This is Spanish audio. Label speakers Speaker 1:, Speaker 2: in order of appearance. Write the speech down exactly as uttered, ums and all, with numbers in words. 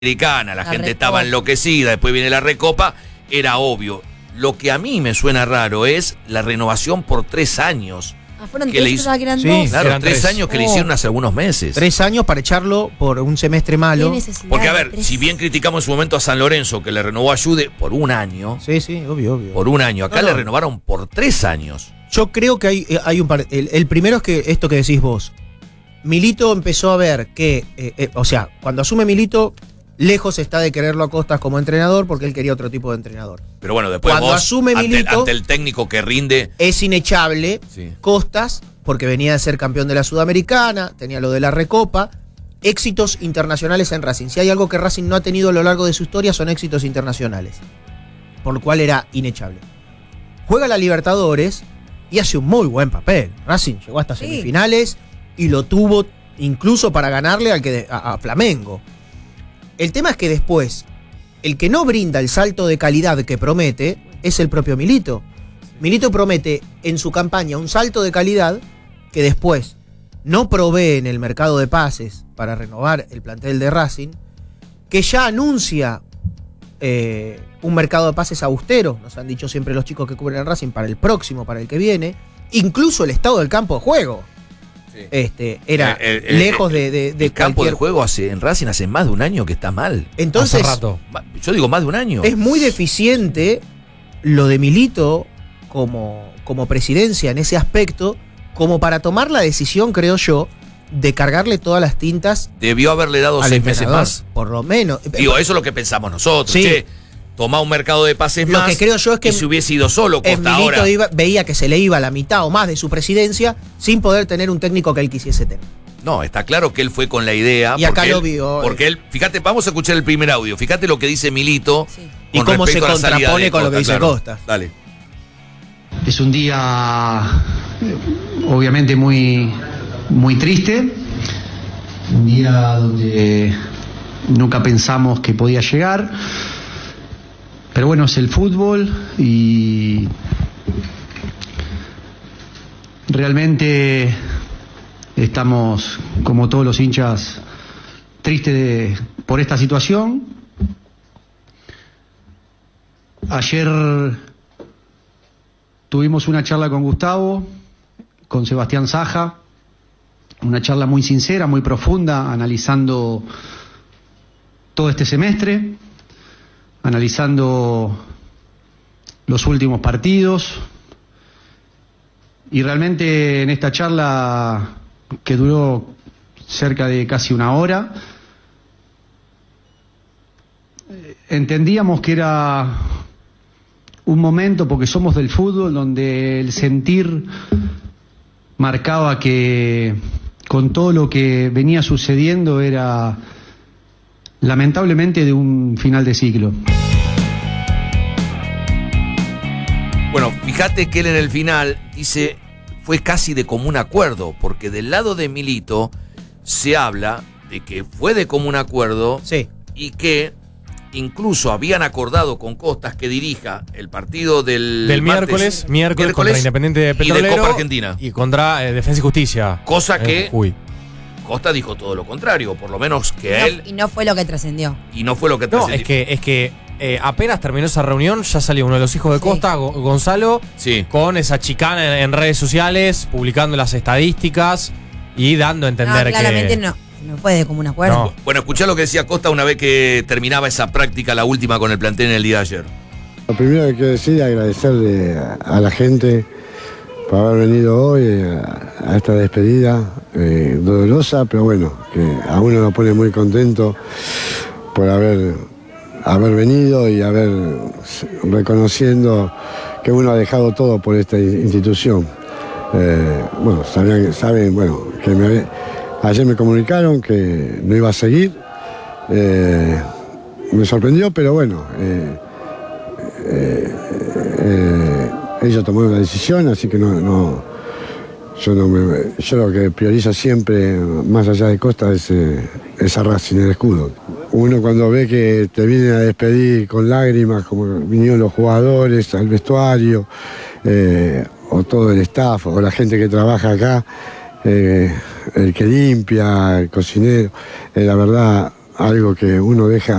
Speaker 1: Sudamericana, la, la gente recopa. Estaba enloquecida, después viene la Recopa, era obvio. Lo que a mí me suena raro es la renovación por tres años.
Speaker 2: Ah, fueron
Speaker 1: que
Speaker 2: tres,
Speaker 1: le hizo,
Speaker 2: que eran
Speaker 1: sí,
Speaker 2: dos.
Speaker 1: claro,
Speaker 3: eran
Speaker 1: tres,
Speaker 3: tres
Speaker 1: años que
Speaker 2: oh.
Speaker 1: le hicieron hace algunos meses.
Speaker 3: Tres años para echarlo por un semestre malo.
Speaker 1: Porque, a ver, si bien criticamos en su momento a San Lorenzo, que le renovó a Jude por un año.
Speaker 3: Sí, sí, obvio, obvio.
Speaker 1: Por un año. Acá no, no. le renovaron por tres años.
Speaker 3: Yo creo que hay, hay un par. El, el primero es que esto que decís vos. Milito empezó a ver que, eh, eh, o sea, cuando asume Milito, lejos está de quererlo a Costas como entrenador porque él quería otro tipo de entrenador.
Speaker 1: Pero bueno, después
Speaker 3: cuando
Speaker 1: vos,
Speaker 3: asume
Speaker 1: ante,
Speaker 3: Milito,
Speaker 1: ante el técnico que rinde,
Speaker 3: es inechable.
Speaker 1: Sí.
Speaker 3: Costas, porque venía de ser campeón de la Sudamericana, tenía lo de la Recopa, éxitos internacionales en Racing. Si hay algo que Racing no ha tenido a lo largo de su historia, son éxitos internacionales, por lo cual era inechable. Juega la Libertadores y hace un muy buen papel. Racing llegó hasta sí. semifinales y lo tuvo incluso para ganarle al que a, a Flamengo. El tema es que después, el que no brinda el salto de calidad que promete es el propio Milito. Milito promete en su campaña un salto de calidad que después no provee en el mercado de pases para renovar el plantel de Racing, que ya anuncia eh, un mercado de pases austero, nos han dicho siempre los chicos que cubren el Racing, para el próximo, para el que viene, incluso el estado del campo de juego. Sí. Este, era el, el, lejos
Speaker 1: el,
Speaker 3: de, de, de
Speaker 1: el campo de juego hace, en Racing hace más de un año que está mal.
Speaker 3: Entonces,
Speaker 1: hace rato. Yo digo más de un año.
Speaker 3: Es muy deficiente lo de Milito como, como presidencia en ese aspecto, como para tomar la decisión, creo yo, de cargarle todas las tintas.
Speaker 1: Debió haberle dado seis meses más.
Speaker 3: Por lo menos.
Speaker 1: Digo, eso es lo que pensamos nosotros.
Speaker 3: Sí.
Speaker 1: Che, tomá un mercado de pases
Speaker 3: lo
Speaker 1: más.
Speaker 3: Que creo yo es que
Speaker 1: y si hubiese ido solo, Costa
Speaker 3: Milito
Speaker 1: ahora.
Speaker 3: Iba, veía que se le iba la mitad o más de su presidencia sin poder tener un técnico que él quisiese tener.
Speaker 1: No, está claro que él fue con la idea.
Speaker 3: Y acá lo
Speaker 1: él,
Speaker 3: vio.
Speaker 1: Porque él, fíjate, vamos a escuchar el primer audio. Fíjate lo que dice Milito.
Speaker 3: Sí. Y cómo se contrapone con
Speaker 1: Costa,
Speaker 3: lo que dice
Speaker 1: claro.
Speaker 3: Costa.
Speaker 1: Dale.
Speaker 4: Es un día obviamente muy, muy triste. Un día donde nunca pensamos que podía llegar. Pero bueno, es el fútbol y realmente estamos, como todos los hinchas, tristes de, por esta situación. Ayer tuvimos una charla con Gustavo, con Sebastián Saja, una charla muy sincera, muy profunda, analizando todo este semestre, analizando los últimos partidos, y realmente en esta charla, que duró cerca de casi una hora, entendíamos que era un momento, porque somos del fútbol, donde el sentir marcaba que con todo lo que venía sucediendo era lamentablemente de un final de ciclo.
Speaker 1: Bueno, fíjate que él en el final dice, fue casi de común acuerdo, porque del lado de Milito se habla de que fue de común acuerdo,
Speaker 3: sí,
Speaker 1: y que incluso habían acordado con Costas que dirija el partido del,
Speaker 5: del
Speaker 1: martes,
Speaker 5: miércoles, miércoles, miércoles contra Independiente Petrolero
Speaker 1: y de Copa Argentina.
Speaker 5: Y contra eh, Defensa y Justicia.
Speaker 1: Cosa que
Speaker 5: Uy.
Speaker 1: Costa dijo todo lo contrario, por lo menos que
Speaker 2: y no,
Speaker 1: él...
Speaker 2: Y no fue lo que trascendió.
Speaker 1: Y no fue lo que
Speaker 5: No,
Speaker 1: trascendió.
Speaker 5: es que, es que eh, apenas terminó esa reunión, ya salió uno de los hijos de Costa, sí. Gonzalo,
Speaker 1: sí.
Speaker 5: con esa chicana en, en redes sociales, publicando las estadísticas y dando a entender
Speaker 2: no, claramente
Speaker 5: que...
Speaker 2: no. No fue de común acuerdo.
Speaker 5: No.
Speaker 1: Bueno, escuchá lo que decía Costa una vez que terminaba esa práctica, la última con el plantel en el día de ayer.
Speaker 6: Lo primero que quiero decir es agradecerle a la gente por haber venido hoy a esta despedida eh, dolorosa, pero bueno, que a uno lo pone muy contento por haber, haber venido y haber reconociendo que uno ha dejado todo por esta institución. Eh, bueno, saben, saben bueno, que me ayer me comunicaron que no iba a seguir, eh, me sorprendió, pero bueno, eh, eh, eh, ellos tomaron la decisión, así que no, no, yo, no me, yo lo que priorizo siempre, más allá de Costa, es eh, esa Racing, el escudo. Uno cuando ve que te vienen a despedir con lágrimas, como vinieron los jugadores al vestuario, eh, o todo el staff, o la gente que trabaja acá, eh, el que limpia, el cocinero, eh, la verdad algo que uno deja